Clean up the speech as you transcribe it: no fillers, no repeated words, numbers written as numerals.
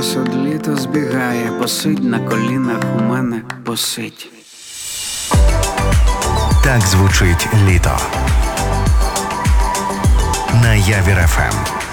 час од літа збігає, посидь на колінах у мене, посидь. Так звучить літо на Явір ФМ.